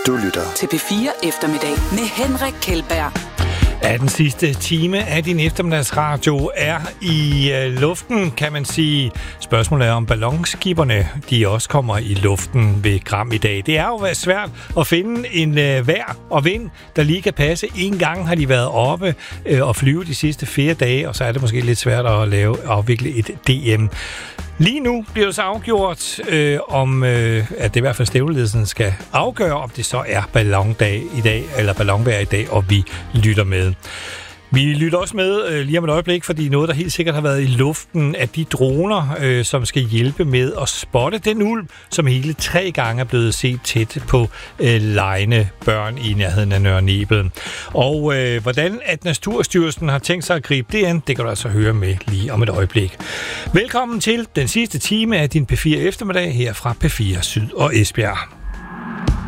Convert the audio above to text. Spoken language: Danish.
Du lytter til P4 Eftermiddag med Henrik Kjeldberg. Ja, den sidste time af din eftermiddagsradio er i luften, kan man sige. Spørgsmålet er, om ballonskiberne de også kommer i luften ved Gram i dag. Det er jo svært at finde en vejr og vind, der lige kan passe. En gang har de været oppe og flyve de sidste 4 dage, og så er det måske lidt svært at afvikle et DM. Lige nu bliver det så afgjort, at det i hvert fald stævneledelsen skal afgøre, om det så er ballondag i dag, eller ballonvejr i dag, og vi lytter med. Vi lytter også med lige om et øjeblik, fordi noget, der helt sikkert har været i luften, er de droner, som skal hjælpe med at spotte den ulv, som hele 3 gange er blevet set tæt på legende børn i nærheden af Nørre Nebel. Og hvordan at Naturstyrelsen har tænkt sig at gribe det an, det kan du altså høre med lige om et øjeblik. Velkommen til den sidste time af din P4 eftermiddag her fra P4 Syd og Esbjerg.